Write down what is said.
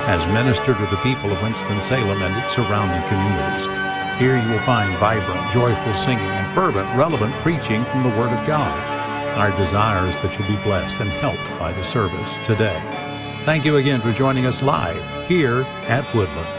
has ministered to the people of Winston-Salem and its surrounding communities. Here you will find vibrant, joyful singing and fervent, relevant preaching from the Word of God. Our desire is that you'll be blessed and helped by the service today. Thank you again for joining us live here at Woodland.